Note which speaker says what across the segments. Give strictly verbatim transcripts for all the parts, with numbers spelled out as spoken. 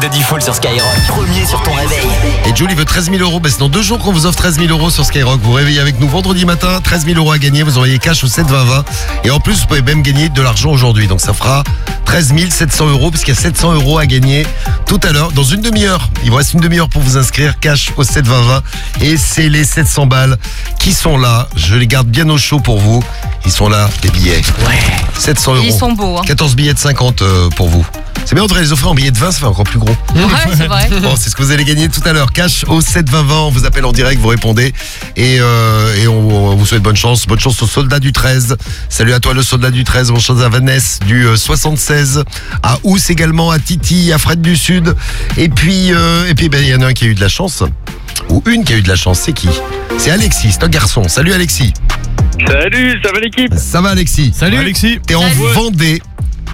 Speaker 1: Daddy Fall sur Skyrock. Premier sur ton réveil.
Speaker 2: Et Julie veut treize mille euros. Bah, c'est dans deux jours qu'on vous offre treize mille euros sur Skyrock. Vous réveillez avec nous vendredi matin. treize mille euros à gagner. Vous envoyez cash au sept vingt vingt. Et en plus, vous pouvez même gagner de l'argent aujourd'hui. Donc ça fera treize mille sept cents euros. Parce qu'il y a sept cents euros à gagner tout à l'heure. Dans une demi-heure. Il vous reste une demi-heure pour vous inscrire. Cash au sept vingt vingt. Et c'est les sept cents balles qui sont là. Je les garde bien au chaud pour vous. Ils sont là, les billets.
Speaker 1: Ouais.
Speaker 2: sept cents euros.
Speaker 3: Ils sont beaux. Hein.
Speaker 2: quatorze billets de cinquante euh, pour vous. C'est bien, on devrait les offrir en billets de vingt, ça fait encore plus gros.
Speaker 3: Ouais, c'est vrai.
Speaker 2: Bon, c'est ce que vous allez gagner tout à l'heure. Cash au sept vingt vingt, on vous appelle en direct, vous répondez. Et, euh, et on, on vous souhaite bonne chance. Bonne chance au soldat du treize. Salut à toi le soldat du treize. Bonne chance à Vanessa du euh, soixante-seize. À Ous également, à Titi, à Fred du Sud. Et puis, euh, et puis ben, il y en a un qui a eu de la chance. Ou une qui a eu de la chance, c'est qui? C'est Alexis, c'est un garçon. Salut Alexis.
Speaker 4: Salut, ça va l'équipe?
Speaker 2: Ça va Alexis?
Speaker 5: Salut Alexis.
Speaker 2: T'es en Vendée.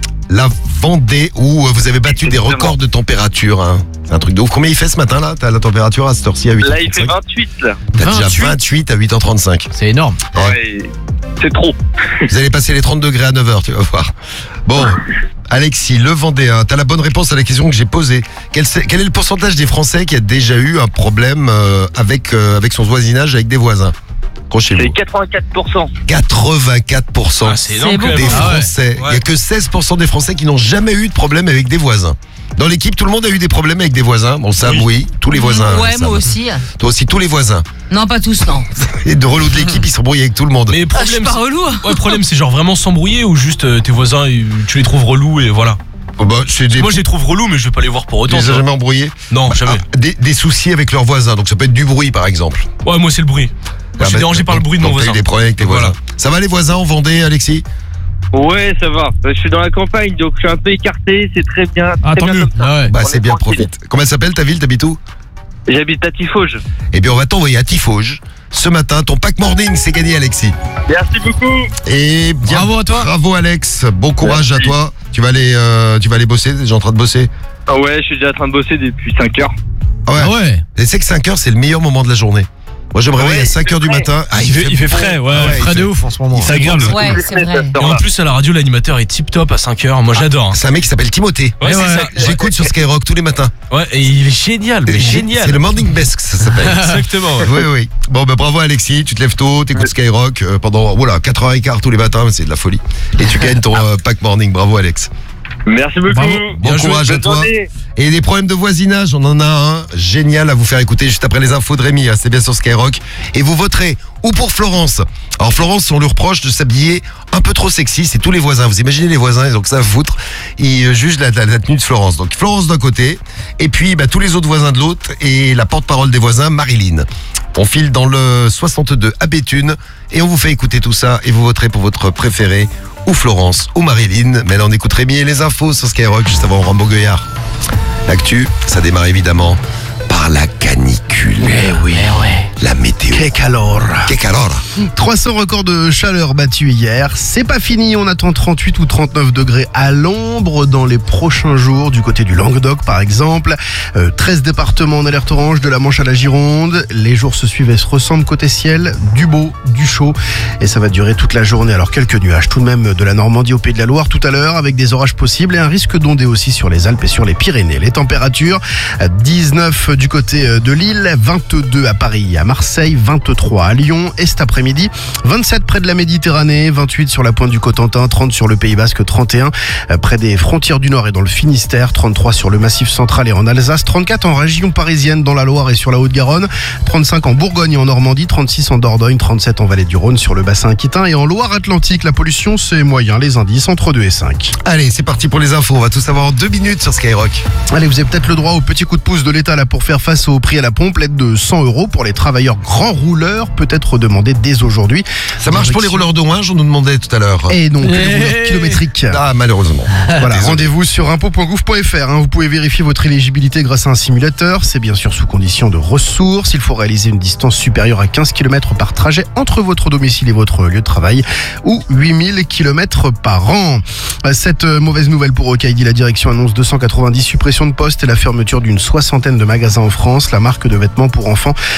Speaker 2: La Vendée où vous avez battu
Speaker 4: Exactement.
Speaker 2: des records de température. Hein. C'est un truc de ouf. Combien il fait ce matin là? T'as la température à cette heure-ci à huit heures trente-cinq?
Speaker 4: Là, il fait vingt-huit, là.
Speaker 2: T'as déjà
Speaker 5: vingt-huit.
Speaker 2: vingt-huit à huit heures trente-cinq.
Speaker 5: C'est énorme.
Speaker 4: Ouais, c'est trop.
Speaker 2: Vous allez passer les trente degrés à neuf heures, tu vas voir. Bon, Alexis, le Vendéen, t'as la bonne réponse à la question que j'ai posée. Quel, c'est- quel est le pourcentage des Français qui a déjà eu un problème euh, avec, euh, avec son voisinage, avec des voisins? Accrochez-vous.
Speaker 4: C'est quatre-vingt-quatre pour cent.
Speaker 2: quatre-vingt-quatre pour cent
Speaker 5: Ah, c'est énorme
Speaker 3: C'est
Speaker 5: quand même.
Speaker 2: des
Speaker 5: Ah ouais.
Speaker 2: Français. Il
Speaker 5: Ouais.
Speaker 2: n'y a que seize pour cent des Français qui n'ont jamais eu de problème avec des voisins. Dans l'équipe, tout le monde a eu des problèmes avec des voisins. Bon, Sam, oui,
Speaker 5: Oui.
Speaker 2: tous les voisins.
Speaker 3: Ouais,
Speaker 2: Sam.
Speaker 3: moi aussi.
Speaker 2: Toi aussi, tous les voisins.
Speaker 3: Non, pas tous, non.
Speaker 2: Et de relous de l'équipe, ils s'embrouillent avec tout le monde.
Speaker 5: Mais
Speaker 3: Ah, je suis
Speaker 5: problème,
Speaker 3: pas
Speaker 5: c'est-
Speaker 3: relou.
Speaker 5: ouais, problème, c'est genre vraiment s'embrouiller ou juste euh, tes voisins, ils- tu les trouves relous et voilà.
Speaker 2: Oh, bah, c'est des...
Speaker 5: Moi, je les trouve relous, mais je vais pas les voir pour
Speaker 2: Tu
Speaker 5: autant.
Speaker 2: les
Speaker 5: tu
Speaker 2: as
Speaker 5: vois.
Speaker 2: jamais embrouillés?
Speaker 5: Non, jamais.
Speaker 2: Ah, des, des soucis avec leurs voisins. Donc ça peut être du bruit, par exemple.
Speaker 5: Ouais, moi, c'est le bruit. Moi, je suis
Speaker 2: Ah, bah,
Speaker 5: dérangé par le
Speaker 2: donc-
Speaker 5: bruit de mon
Speaker 2: donc t'as eu
Speaker 5: voisin.
Speaker 2: des problèmes avec tes voisins.
Speaker 5: Voilà.
Speaker 2: Ça va les voisins en Vendée, Alexis?
Speaker 4: Ouais, ça va. Euh, Je suis dans la campagne, donc je suis un peu écarté. C'est très bien.
Speaker 5: Ah,
Speaker 4: très
Speaker 5: tant
Speaker 4: bien
Speaker 5: mieux.
Speaker 4: comme ça.
Speaker 5: Ah ouais.
Speaker 2: Bah
Speaker 4: On
Speaker 2: c'est
Speaker 4: est
Speaker 2: bien,
Speaker 4: tranquille.
Speaker 2: profite. Comment elle s'appelle ta ville? T'habites où?
Speaker 4: J'habite à Tifauge.
Speaker 2: Eh bien, on va t'envoyer à Tifauge. Ce matin, ton pack morning, c'est gagné, Alexis.
Speaker 4: Merci beaucoup.
Speaker 2: Et bien,
Speaker 5: Bravo à toi.
Speaker 2: Bravo, Alex. Bon courage
Speaker 4: Merci.
Speaker 2: à toi. Tu vas aller, euh, tu vas aller bosser. T'es déjà en train de bosser.
Speaker 4: Ah ouais, je suis déjà en train de bosser depuis cinq heures.
Speaker 2: Ah ouais.
Speaker 5: Ah ouais.
Speaker 2: Et c'est que cinq heures, c'est le meilleur moment de la journée. Moi, je me réveille
Speaker 4: Ouais,
Speaker 2: à cinq heures du
Speaker 4: il fait
Speaker 2: matin. Ah,
Speaker 5: Il fait, il fait frais, ouais.
Speaker 2: Ah ouais,
Speaker 5: frais
Speaker 2: il
Speaker 5: de
Speaker 2: fait-
Speaker 5: ouf en ce moment.
Speaker 2: il
Speaker 5: C'est
Speaker 2: fait
Speaker 5: agréable.
Speaker 2: bon.
Speaker 3: Ouais, c'est vrai.
Speaker 5: Et en plus, à la radio, l'animateur est tip top à cinq heures. Moi, j'adore. hein.
Speaker 2: C'est un mec qui s'appelle Timothée.
Speaker 5: Ouais, c'est
Speaker 2: Ouais,
Speaker 5: ça.
Speaker 2: J'écoute sur Skyrock tous les matins.
Speaker 5: Ouais, et il est génial, mais
Speaker 2: C'est
Speaker 5: génial.
Speaker 2: le Morning Best, ça s'appelle.
Speaker 5: Exactement. ouais.
Speaker 2: Oui, oui. Bon, bah, bravo Alexis, tu te lèves tôt, t'écoutes Skyrock euh, pendant voilà, quatre heures quinze tous les matins, c'est de la folie. Et tu gagnes ton euh, pack morning. Bravo Alex.
Speaker 4: Merci beaucoup.
Speaker 5: Bravo.
Speaker 2: Bon
Speaker 5: Bien joué.
Speaker 2: courage à
Speaker 4: Bonne
Speaker 2: toi.
Speaker 4: journée.
Speaker 2: Et des problèmes de voisinage, on en a un génial à vous faire écouter juste après les infos de Rémi, hein, c'est bien sur Skyrock. Et vous voterez ou pour Florence. Alors Florence, on lui reproche de s'habiller un peu trop sexy, c'est tous les voisins. Vous imaginez les voisins, ils ont que ça à foutre. Ils euh, jugent la, la- la tenue de Florence. Donc Florence d'un côté, et puis bah, tous les autres voisins de l'autre, et la porte-parole des voisins, Marilyn. On file dans le soixante-deux à Béthune, et on vous fait écouter tout ça, et vous voterez pour votre préféré, ou Florence, ou Marilyn. Mais là on écoute Rémi et les infos sur Skyrock, juste avant Rambo Goyard. L'actu, ça démarre évidemment par la canicule.
Speaker 5: Eh oui, ouais.
Speaker 2: La météo.
Speaker 6: Que calor.
Speaker 2: Que calor.
Speaker 6: trois cents records de chaleur battus hier. C'est pas fini, on attend trente-huit ou trente-neuf degrés à l'ombre dans les prochains jours, du côté du Languedoc par exemple. Euh, treize départements en alerte orange, de la Manche à la Gironde. Les jours se suivent et se ressemblent côté ciel, du beau, du chaud. Et ça va durer toute la journée. Alors quelques nuages tout de même de la Normandie au Pays de la Loire tout à l'heure, avec des orages possibles et un risque d'ondées aussi sur les Alpes et sur les Pyrénées. Les températures, dix-neuf du côté de Lille, vingt-deux à Paris, à Marseille, vingt-trois à Lyon et cet après-midi, vingt-sept près de la Méditerranée, vingt-huit sur la pointe du Cotentin, trente sur le Pays Basque, trente et un près des frontières du Nord et dans le Finistère, trente-trois sur le Massif central et en Alsace, trente-quatre en région parisienne dans la Loire et sur la Haute-Garonne, trente-cinq en Bourgogne et en Normandie, trente-six en Dordogne, trente-sept en Vallée du Rhône sur le bassin aquitain et en Loire-Atlantique. La pollution, c'est moyen, les indices entre deux et cinq.
Speaker 2: Allez, c'est parti pour les infos. On va tout savoir en deux minutes sur Skyrock.
Speaker 6: Allez, vous avez peut-être le droit au petit coup de pouce de l'État là pour faire face au prix à la pompe. L'aide de cent euros pour les travailleurs grands rouleurs peut être demandée dès aujourd'hui.
Speaker 2: Ça marche pour les rouleurs de Ouinge, on nous demandait tout à l'heure.
Speaker 6: Et non, que les
Speaker 5: Eh.
Speaker 6: rouleurs kilométriques.
Speaker 2: Ah, malheureusement.
Speaker 6: Voilà,
Speaker 2: Désolé.
Speaker 6: rendez-vous sur impôt point gouv point fr. Hein. Vous pouvez vérifier votre éligibilité grâce à un simulateur. C'est bien sûr sous condition de ressources. Il faut réaliser une distance supérieure à quinze kilomètres par trajet entre votre domicile et votre lieu de travail ou huit mille kilomètres par an. Cette mauvaise nouvelle pour Okaïdi, la direction annonce deux cent quatre-vingt-dix suppressions de postes et la fermeture d'une soixantaine de magasins en France. La marque de vêtements pour enfants emploie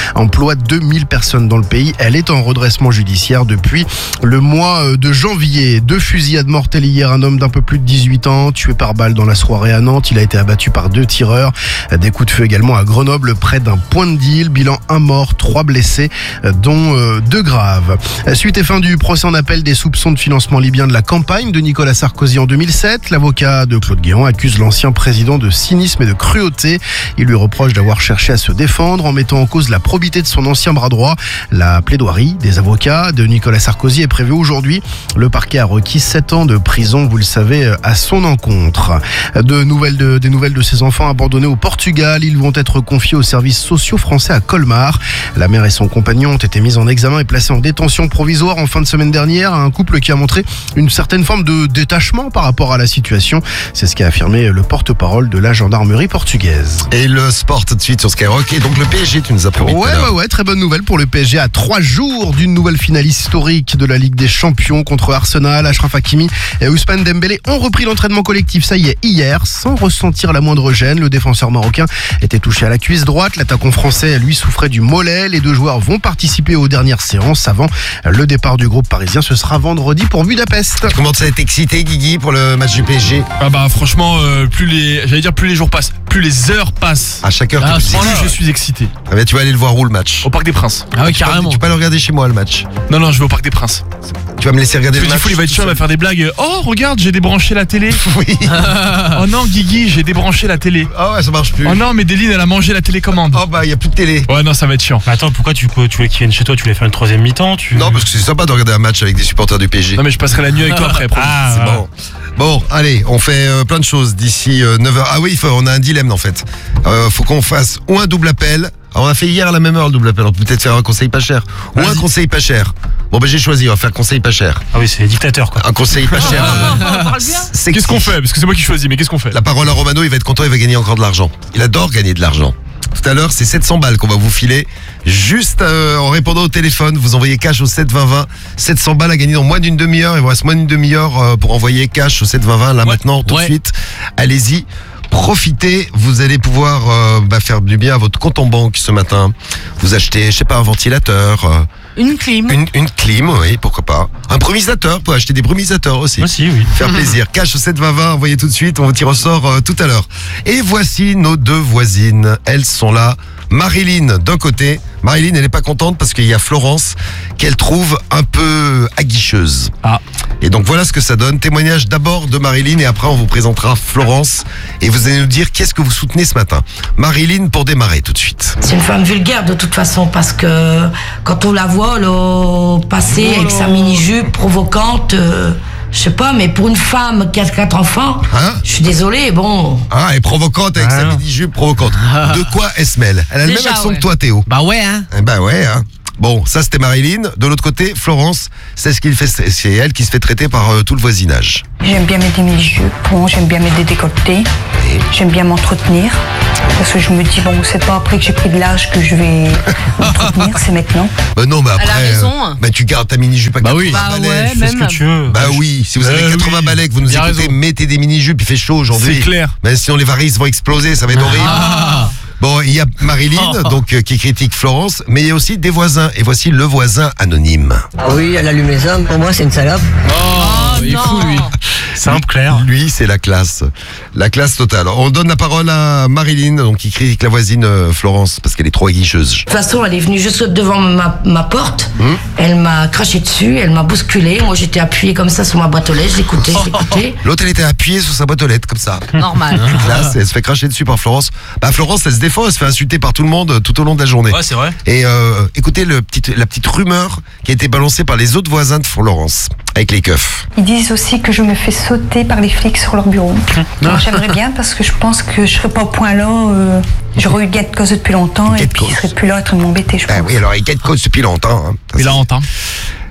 Speaker 6: exploite deux mille personnes dans le pays. Elle est en redressement judiciaire depuis le mois de janvier. Deux fusillades mortelles hier. Un homme d'un peu plus de dix-huit ans tué par balle dans la soirée à Nantes. Il a été abattu par deux tireurs. Des coups de feu également à Grenoble près d'un point de deal. Bilan un mort, trois blessés, dont euh, deux graves. Suite et fin du procès en appel des soupçons de financement libyen de la campagne de Nicolas Sarkozy en deux mille sept. L'avocat de Claude Guéant accuse l'ancien président de cynisme et de cruauté. Il lui reproche d'avoir cherché à se défendre en mettant en cause la probité de son ancien bras droit. La plaidoirie des avocats de Nicolas Sarkozy est prévue aujourd'hui. Le parquet a requis sept ans de prison, vous le savez, à son encontre. De nouvelles de, des nouvelles de ses enfants abandonnés au Portugal. Ils vont être confiés aux services sociaux français à Colmar. La mère et son compagnon ont été mis en examen et placés en détention provisoire en fin de semaine dernière. Un couple qui a montré une certaine forme de détachement par rapport à la situation. C'est ce qu'a affirmé le porte-parole de la gendarmerie portugaise.
Speaker 2: Et le sport tout de suite sur Skyrock. Et donc le P S G, tu nous as promis.
Speaker 6: Ouais, ouais, ouais, très bonne nouvelle pour le P S G à trois jours d'une nouvelle finale historique de la Ligue des Champions contre Arsenal. Achraf Hakimi et Ousmane Dembélé ont repris l'entraînement collectif, ça y est, hier, sans ressentir la moindre gêne. Le défenseur marocain était touché à la cuisse droite. L'attaquant français, lui, souffrait du mollet. Les deux joueurs vont participer aux dernières séances avant le départ du groupe parisien. Ce sera vendredi pour Budapest.
Speaker 2: Comment ça va être excité, Guigui, pour le match du P S G?
Speaker 5: Ah bah franchement, euh, plus les, j'allais dire plus les jours passent, plus les heures passent.
Speaker 2: À chaque heure,
Speaker 5: Ah,
Speaker 2: tu,
Speaker 5: plus je suis excité.
Speaker 2: ah, ben, tu vas aller le voir où le match?
Speaker 5: Au Parc des Princes.
Speaker 3: Ah ouais,
Speaker 2: Tu peux-
Speaker 3: carrément.
Speaker 2: Tu peux le regarder chez moi le match.
Speaker 5: Non non, je vais au Parc des Princes.
Speaker 2: Tu vas me laisser regarder
Speaker 5: Parce
Speaker 2: le
Speaker 5: que du
Speaker 2: match.
Speaker 5: coup, il va être chiant, il va faire des blagues. Oh regarde, j'ai débranché la télé.
Speaker 2: Oui.
Speaker 5: Oh non, Guigui, j'ai débranché la télé.
Speaker 2: Ah ouais, ça marche plus.
Speaker 5: Oh non, mais Déline, elle a mangé la télécommande.
Speaker 2: Oh bah, il y a plus de télé.
Speaker 5: Ouais, non, ça va être chiant.
Speaker 7: Mais attends, pourquoi tu, tu voulais qu'ils viennent chez toi? Tu voulais faire une troisième mi-temps tu...
Speaker 2: Non, parce que c'est sympa de regarder un match avec des supporters du P S G.
Speaker 5: Non, mais je passerai la nuit avec toi après. promis.
Speaker 7: Ah,
Speaker 2: C'est
Speaker 7: ouais.
Speaker 2: bon. Bon, allez, on fait euh, plein de choses d'ici euh, neuf heures. Ah oui, il faut- on a un dilemme en fait. Euh, faut qu'on fasse ou un double appel. Alors, on a fait hier à la même heure le double appel. On peut peut-être faire un conseil pas cher. Ou un
Speaker 7: Vas-y.
Speaker 2: conseil pas cher. Bon, ben j'ai choisi, on va faire conseil pas cher.
Speaker 7: Ah oui, c'est dictateur quoi.
Speaker 2: Un conseil pas cher. euh, sexy.
Speaker 5: Qu'est-ce qu'on fait? Parce que c'est moi qui choisis, mais qu'est-ce qu'on fait?
Speaker 2: La parole à Romano, il va être content, il va gagner encore de l'argent. Il adore gagner de l'argent. Tout à l'heure, c'est sept cents balles qu'on va vous filer. Juste euh, en répondant au téléphone, vous envoyez cash au sept vingt vingt. sept cents balles à gagner dans moins d'une demi-heure. Il vous reste moins d'une demi-heure euh, pour envoyer cash au sept vingt vingt. Là
Speaker 5: Ouais.
Speaker 2: maintenant, tout
Speaker 3: Ouais.
Speaker 2: de suite. Allez-y. Profitez, vous allez pouvoir euh, bah, faire du bien à votre compte en banque ce matin. Vous achetez, je sais pas, un ventilateur, euh,
Speaker 3: Une clim.
Speaker 2: une, une clim, oui, pourquoi pas. Un brumisateur, vous pouvez acheter des brumisateurs aussi.
Speaker 7: Moi aussi, oui.
Speaker 2: Faire plaisir. Cash au sept vingt vingt, envoyez tout de suite, on vous tire au sort euh, tout à l'heure. Et voici nos deux voisines. Elles sont là. Marilyn d'un côté. Marilyn, elle n'est pas contente parce qu'il y a Florence qu'elle trouve un peu aguicheuse.
Speaker 5: Ah.
Speaker 2: Et donc voilà ce que ça donne. Témoignage d'abord de Marilyn et après on vous présentera Florence. Et vous allez nous dire qu'est-ce que vous soutenez ce matin. Marilyn pour démarrer tout de suite.
Speaker 8: C'est une femme vulgaire de toute façon parce que quand on la voit là, passer avec sa mini-jupe provocante, euh, je sais pas, mais pour une femme qui a quatre enfants,
Speaker 2: Hein
Speaker 8: je suis désolée, bon.
Speaker 2: Ah, elle est provocante avec
Speaker 7: Ah
Speaker 2: sa
Speaker 7: non.
Speaker 2: mini-jupe provocante. De quoi elle se mêle? Elle a le
Speaker 3: Déjà,
Speaker 2: même accent
Speaker 3: ouais.
Speaker 2: que toi, Théo.
Speaker 3: Bah ouais, hein.
Speaker 2: Eh ben ouais, hein. Bon, ça c'était Marilyn. De l'autre côté, Florence, c'est ce qu'il fait, c'est elle qui se fait traiter par euh, tout le voisinage.
Speaker 9: J'aime bien mettre des mini-jupes, bon, j'aime bien mettre des décolletés, j'aime bien m'entretenir. Parce que je me dis, bon, c'est pas après que j'ai pris de l'âge que je vais m'entretenir, c'est maintenant.
Speaker 2: Bah non, bah après,
Speaker 3: Elle a raison.
Speaker 2: euh, bah tu gardes ta mini-jupe à
Speaker 5: Bah
Speaker 2: quatre-vingts
Speaker 5: oui.
Speaker 3: Bah
Speaker 2: balais.
Speaker 3: ouais,
Speaker 7: Fais ce
Speaker 3: même.
Speaker 7: que tu veux.
Speaker 2: Bah oui, si vous avez
Speaker 5: Euh,
Speaker 2: quatre-vingts
Speaker 5: oui.
Speaker 2: balais que vous nous
Speaker 5: Il a
Speaker 2: écoutez,
Speaker 5: raison.
Speaker 2: mettez des mini-jupes, il fait chaud aujourd'hui.
Speaker 5: C'est clair.
Speaker 2: Mais sinon les varices vont exploser, ça va être horrible.
Speaker 5: Ah.
Speaker 2: Bon, il y a Marilyn, donc euh, qui critique Florence, mais il y a aussi des voisins. Et voici le voisin anonyme.
Speaker 10: Oui, elle allume les hommes. Pour moi, c'est une salope.
Speaker 5: Oh, il est
Speaker 3: non.
Speaker 5: fou lui.
Speaker 7: Simple, clair.
Speaker 2: Lui, c'est la classe. La classe totale. On donne la parole à Marilyn, donc qui critique la voisine euh, Florence, parce qu'elle est trop aiguicheuse.
Speaker 8: De toute façon, elle est venue juste devant ma, ma porte,
Speaker 2: Hum.
Speaker 8: elle m'a craché dessus, elle m'a bousculé, moi j'étais appuyée comme ça sur ma boîte aux lettres, j'écoutais, j'écoutais.
Speaker 2: L'autre, elle était appuyée sur sa boîte aux lettres, comme ça.
Speaker 3: Normal.
Speaker 2: Classe, elle se fait cracher dessus par Florence. Bah, Florence, elle se défend, elle se fait insulter par tout le monde euh, tout au long de la journée.
Speaker 5: Ouais, c'est vrai.
Speaker 2: Et euh, écoutez le petit, la petite rumeur qui a été balancée par les autres voisins de Florence, avec les keufs.
Speaker 9: Ils disent aussi que je me fais sauter par les flics sur leur bureau. Alors, j'aimerais bien parce que je pense que je serais pas au point là. Euh, J'aurais eu gain de cause depuis longtemps
Speaker 2: Gain
Speaker 9: et
Speaker 2: de
Speaker 9: puis
Speaker 2: cause.
Speaker 9: je serais plus là en train de m'embêter, je pense.
Speaker 2: Ah oui, alors il y a de cause depuis longtemps. Hein.
Speaker 5: Il a honte, hein.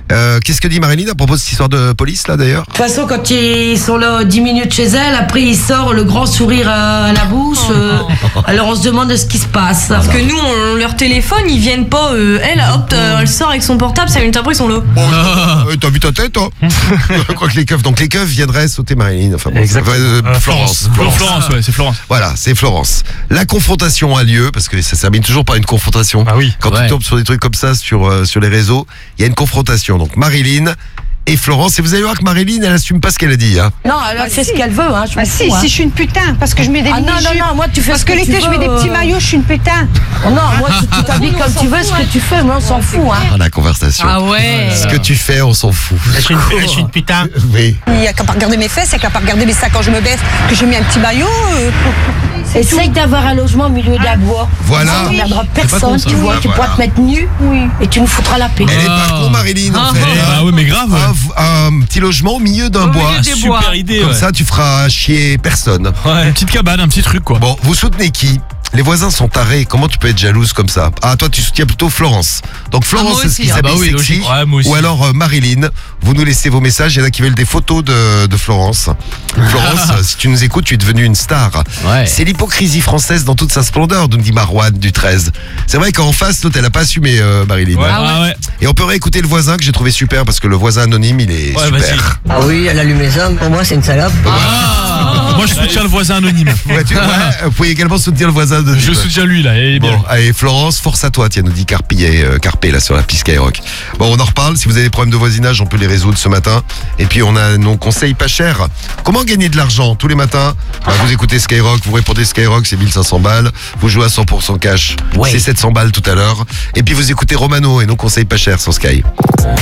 Speaker 2: Euh, Qu'est-ce que dit Marilyn à propos de cette histoire de police là d'ailleurs?
Speaker 8: De toute façon, quand ils sont là dix minutes chez elle, après il sort le grand sourire à la bouche. euh, alors on se demande ce qui se passe.
Speaker 3: Parce que nous, on leur téléphone, ils viennent pas. euh, elle, hop, euh, elle sort avec son portable, ça une après ils sont là.
Speaker 2: Euh, T'as vu ta tête, toi? Je crois que les keufs, donc les keufs viendraient sauter Marilyn. Enfin, bon,
Speaker 7: Exactement.
Speaker 2: enfin, euh,
Speaker 7: Euh,
Speaker 2: Florence.
Speaker 5: Florence, Florence, ouais, c'est Florence.
Speaker 2: Voilà, c'est Florence. La confrontation a lieu parce que ça se termine toujours par une confrontation.
Speaker 7: Ah oui.
Speaker 2: Quand
Speaker 5: Ouais.
Speaker 2: tu tombes sur des trucs comme ça sur euh, sur les réseaux, il y a une confrontation. Donc Marilyn et Florence, et vous allez voir que Marilyn, elle assume pas ce qu'elle a dit. Hein.
Speaker 8: Non, elle fait ce qu'elle veut. Hein, je
Speaker 11: Ah
Speaker 8: m'en
Speaker 11: si,
Speaker 8: fous, hein.
Speaker 11: si je suis une putain, parce que je mets des
Speaker 8: Ah non,
Speaker 11: mini-jupes.
Speaker 8: non, non, moi tu fais
Speaker 11: Parce
Speaker 8: ce
Speaker 11: que
Speaker 8: que tu
Speaker 11: l'été je mets des
Speaker 8: veux,
Speaker 11: petits
Speaker 8: euh.
Speaker 11: maillots, je suis une putain.
Speaker 8: Oh non, moi tu tu t'habilles comme tu veux, ce que tu fais, moi on s'en fout. Hein.
Speaker 2: Ah, la conversation.
Speaker 3: ouais.
Speaker 2: Ce que tu fais, on s'en fout.
Speaker 7: Je suis une, je suis une putain.
Speaker 2: Oui.
Speaker 11: Il n'y a qu'à pas regarder mes fesses, il n'y a qu'à pas regarder mes sacs quand je me baisse, que j'ai mis un petit maillot. euh.
Speaker 8: Essaye d'avoir un logement au milieu d'un bois.
Speaker 2: Voilà.
Speaker 8: Ça n'emmerdera
Speaker 5: pas
Speaker 8: personne,
Speaker 5: con, ça.
Speaker 8: tu vois,
Speaker 2: Ouais,
Speaker 8: tu
Speaker 2: voilà.
Speaker 8: pourras te mettre nu et tu nous foutras la paix.
Speaker 2: Elle est pas con, Marilyn, en fait.
Speaker 5: Eh
Speaker 2: hein.
Speaker 5: bah oui, mais grave. ouais.
Speaker 2: Un, un petit logement au milieu d'un
Speaker 3: Au
Speaker 2: bois.
Speaker 3: milieu des bois.
Speaker 5: Super idée.
Speaker 2: Comme
Speaker 5: ouais.
Speaker 2: ça, tu feras chier personne.
Speaker 5: Ouais, une petite cabane, un petit truc quoi.
Speaker 2: Bon, vous soutenez qui? Les voisins sont tarés. Comment tu peux être jalouse comme ça? Ah, toi, tu soutiens plutôt Florence. Donc Florence,
Speaker 3: moi
Speaker 2: c'est ce
Speaker 3: aussi,
Speaker 2: qui
Speaker 3: ah
Speaker 2: s'habille
Speaker 5: bah oui,
Speaker 2: sexy.
Speaker 5: logique. Ouais, moi aussi.
Speaker 2: Ou alors euh, Marilyn. Vous nous laissez vos messages. Il y en a qui veulent des photos de, de Florence. Florence, euh, si tu nous écoutes, tu es devenue une star.
Speaker 5: Ouais.
Speaker 2: C'est l'hypocrisie française dans toute sa splendeur, nous dit Marouane du treize. C'est vrai qu'en face, l'autre, elle a pas assumé euh, Marilyn.
Speaker 5: Ouais, ah ouais.
Speaker 2: Et on peut réécouter le voisin que j'ai trouvé super parce que le voisin anonyme, il est
Speaker 5: Ouais,
Speaker 2: super.
Speaker 10: Ah oui, elle allume les hommes. Pour moi, c'est une salope.
Speaker 5: Ah, moi je soutiens le voisin anonyme.
Speaker 2: Ouais, tu- ouais, vous pouvez également soutenir le voisin de.
Speaker 5: Je soutiens lui là, il est bien.
Speaker 2: Bon, allez, Florence, force à toi, tiens, nous dit Carpillet, euh, Carpé, là, sur la piste Skyrock. Bon, on en reparle. Si vous avez des problèmes de voisinage, on peut les résoudre ce matin. Et puis, on a nos conseils pas chers. Comment gagner de l'argent tous les matins? Bah, vous écoutez Skyrock, vous répondez Skyrock, c'est mille cinq cents balles. Vous jouez à cent pour cent cash,
Speaker 1: Ouais.
Speaker 2: c'est sept cents balles tout à l'heure. Et puis, vous écoutez Romano et nos conseils pas chers sur Sky.